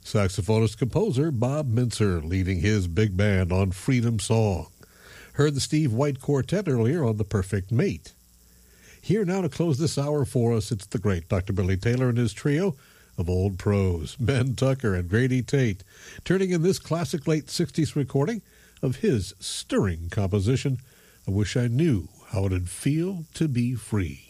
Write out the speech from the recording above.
Saxophonist-composer Bob Mintzer leading his big band on Freedom Song. Heard the Steve White Quartet earlier on The Perfect Mate. Here now to close this hour for us, it's the great Dr. Billy Taylor and his trio of old pros, Ben Tucker and Grady Tate, turning in this classic late 60s recording of his stirring composition, I Wish I Knew How It'd Feel to Be Free.